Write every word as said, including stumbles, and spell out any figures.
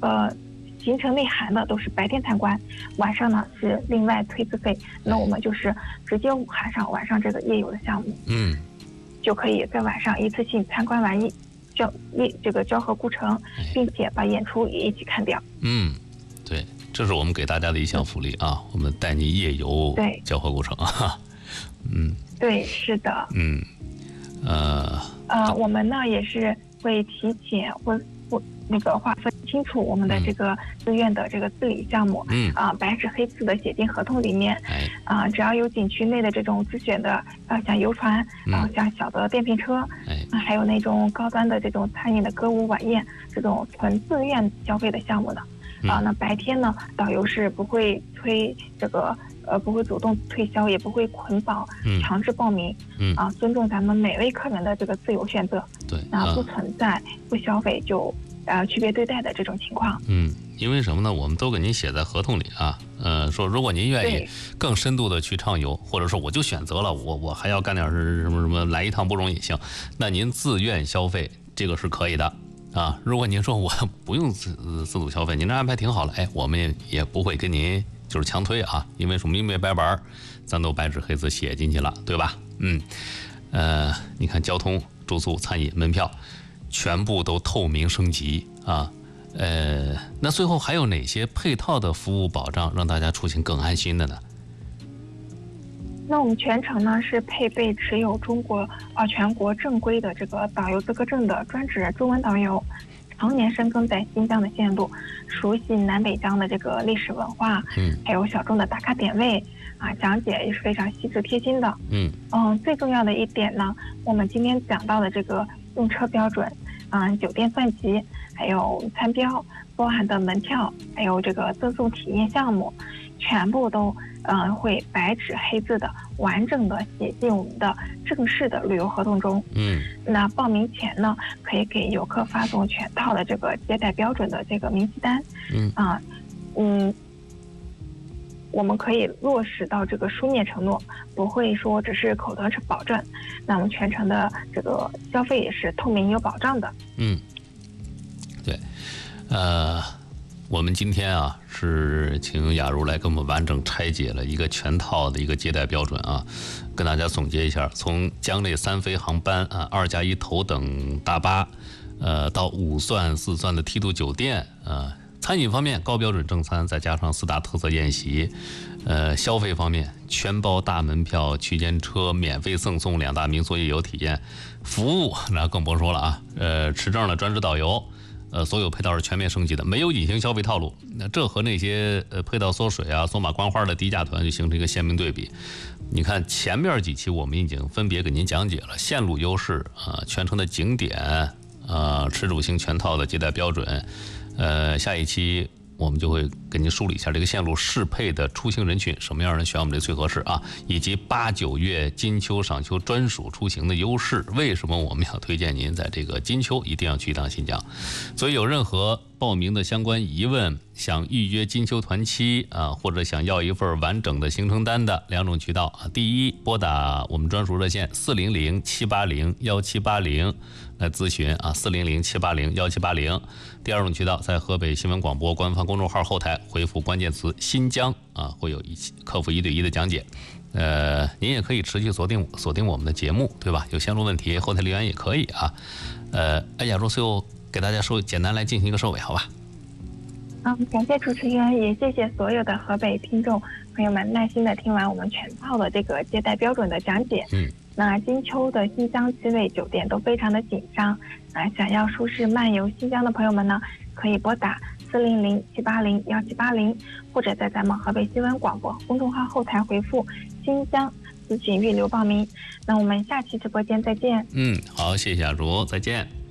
呃行程内涵的都是白天参观，晚上呢是另外退资费。那我们就是直接含上晚上这个夜游的项目， 嗯， 就可以在晚上一次性参观完一交夜这个交河故城，并且把演出也一起看掉。 嗯，对，这是我们给大家的一项福利啊，我们带你夜游交河故城啊。嗯， 对，是的。 嗯，呃呃，我们呢也是会提前或或那个划分清楚我们的这个自愿的这个自理项目， 嗯啊、呃，白纸黑字的写进合同里面。 哎， 啊、呃，只要有景区内的这种自选的，啊、呃，像游船，啊、呃，像小的电瓶车， 哎、 呃，还有那种高端的这种餐饮的歌舞晚宴，这种纯自愿消费的项目的。啊、呃，那白天呢，导游是不会推这个。呃，不会主动推销，也不会捆绑、强制报名， 嗯啊，尊重咱们每位客人的这个自由选择， 对， 啊，不存在不消费就呃区别对待的这种情况。 嗯，因为什么呢？我们都给您写在合同里啊，呃，说如果您愿意更深度的去畅游，或者说我就选择了我我还要干点什么什么，来一趟不容易，行，那您自愿消费这个是可以的啊。如果您说我不用自自主消费，您这安排挺好了，哎，我们也也不会跟您。就是强推啊，因为什么？因为白板咱都白纸黑字写进去了，对吧？嗯，呃，你看交通、住宿、餐饮、门票，全部都透明升级啊。呃，那最后还有哪些配套的服务保障，让大家出行更安心的呢？ 那我们全程呢是配备持有中国啊全国正规的这个导游资格证的专职中文导游。常年深耕在新疆的线路，熟悉南北疆的这个历史文化， 嗯， 还有小众的打卡点位啊，讲解也是非常细致贴心的。 嗯嗯，最重要的一点呢，我们今天讲到的这个用车标准，嗯，酒店算级，还有餐标包含的门票，还有这个赠送体验项目，全部都嗯会白纸黑字的完整的写进我们的正式的旅游合同中。 嗯， 那报名前呢，可以给游客发送全套的这个接待标准的这个明细单。 嗯啊，嗯，我们可以落实到这个书面承诺，不会说只是口头保证。那我们全程的这个消费也是透明有保障的。 嗯，对，呃。我们今天啊是请雅茹来给我们完整拆解了一个全套的一个接待标准啊，跟大家总结一下，从疆内三飞航班啊，二加一头等大巴，呃，到五钻四钻的梯度酒店啊，餐饮方面高标准正餐，再加上四大特色宴席，呃，消费方面全包大门票、区间车、免费赠送两大民宿夜游体验，服务那更甭说了啊，呃，持证的专职导游。呃，所有配套是全面升级的，没有隐形消费套路。那这和那些呃配套缩水啊、索马观花的低价团就形成一个鲜明对比。你看前面几期我们已经分别给您讲解了线路优势啊、呃、全程的景点啊、呃、吃住行全套的接待标准。呃，下一期我们就会给您梳理一下这个线路适配的出行人群，什么样的人选我们这最合适啊，以及八九月金秋赏秋专属出行的优势。为什么我们要推荐您在这个金秋一定要去一趟新疆？所以有任何报名的相关疑问，想预约金秋团期啊，或者想要一份完整的行程单的两种渠道啊，第一，拨打我们专属热线四零零七八零幺七八零来咨询啊，四零零七八零幺七八零。第二种渠道，在河北新闻广播官方公众号后台回复关键词新疆啊，会有一客服一对一的讲解。呃，您也可以持续锁定锁定我们的节目，对吧？有线路问题，后台留言也可以啊。呃，哎，雅茹最后给大家说，简单来进行一个收尾，好吧？ 嗯，感谢主持人，也谢谢所有的河北听众朋友们耐心的听完我们全套的这个接待标准的讲解。 嗯， 那金秋的新疆七位酒店都非常的紧张，啊，想要舒适漫游新疆的朋友们呢，可以拨打四零零七八零幺七八零，或者在咱们河北新闻广播公众号后台回复新疆咨询预留报名。那我们下期直播间再见。 嗯，好，谢谢雅茹，再见。